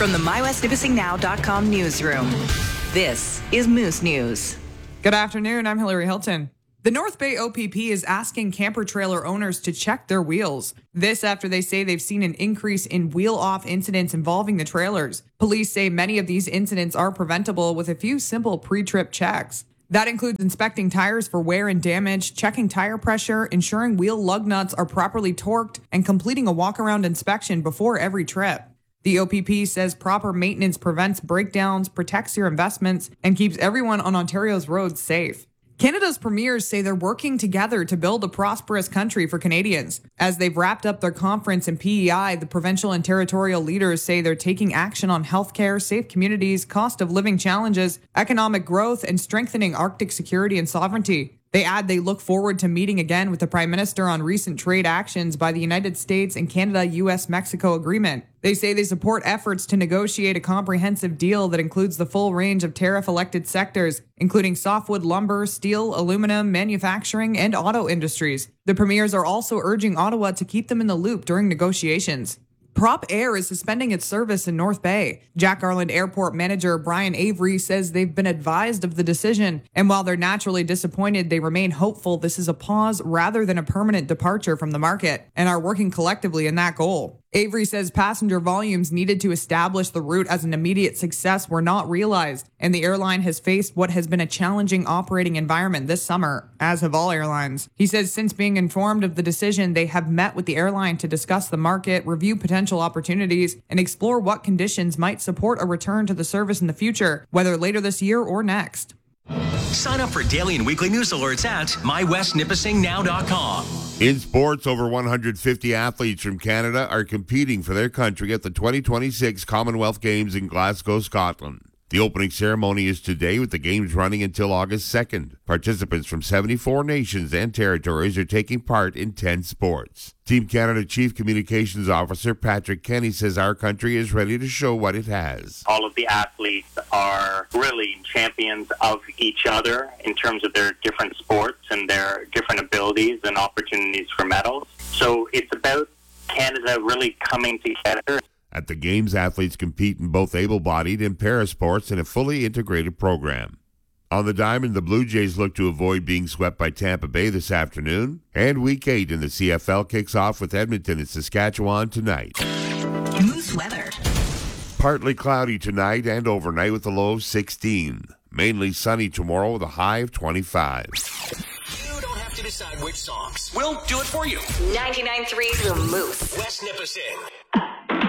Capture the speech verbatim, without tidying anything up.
From the my west nipissing now dot com newsroom, this is Moose News. Good afternoon, I'm Hillary Hilton. The North Bay O P P is asking camper trailer owners to check their wheels. This after they say they've seen an increase in wheel-off incidents involving the trailers. Police say many of these incidents are preventable with a few simple pre-trip checks. That includes inspecting tires for wear and damage, checking tire pressure, ensuring wheel lug nuts are properly torqued, and completing a walk-around inspection before every trip. The O P P says proper maintenance prevents breakdowns, protects your investments, and keeps everyone on Ontario's roads safe. Canada's premiers say they're working together to build a prosperous country for Canadians. As they've wrapped up their conference in P E I, the provincial and territorial leaders say they're taking action on healthcare, safe communities, cost of living challenges, economic growth, and strengthening Arctic security and sovereignty. They add they look forward to meeting again with the Prime Minister on recent trade actions by the United States and Canada-U S Mexico agreement. They say they support efforts to negotiate a comprehensive deal that includes the full range of tariff-elected sectors, including softwood lumber, steel, aluminum, manufacturing, and auto industries. The premiers are also urging Ottawa to keep them in the loop during negotiations. Prop Air is suspending its service in North Bay. Jack Garland Airport manager Brian Avery says they've been advised of the decision, and while they're naturally disappointed, they remain hopeful this is a pause rather than a permanent departure from the market, and are working collectively in that goal. Avery says passenger volumes needed to establish the route as an immediate success were not realized, and the airline has faced what has been a challenging operating environment this summer, as have all airlines. He says since being informed of the decision, they have met with the airline to discuss the market, review potential opportunities, and explore what conditions might support a return to the service in the future, whether later this year or next. Sign up for daily and weekly news alerts at my west nipissing now dot com. In sports, over one hundred fifty athletes from Canada are competing for their country at the twenty twenty-six Commonwealth Games in Glasgow, Scotland. The opening ceremony is today, with the games running until August second. Participants from seventy-four nations and territories are taking part in ten sports. Team Canada Chief Communications Officer Patrick Kenny says our country is ready to show what it has. All of the athletes are really champions of each other in terms of their different sports and their different abilities and opportunities for medals. So it's about Canada really coming together. At the Games, athletes compete in both able-bodied and parasports in a fully integrated program. On the diamond, the Blue Jays look to avoid being swept by Tampa Bay this afternoon, and Week eight in the C F L kicks off with Edmonton and Saskatchewan tonight. Moose weather. Partly cloudy tonight and overnight with a low of sixteen. Mainly sunny tomorrow with a high of twenty-five. You don't have to decide which songs. We'll do it for you. ninety-nine point three The Moose. West Nipissing.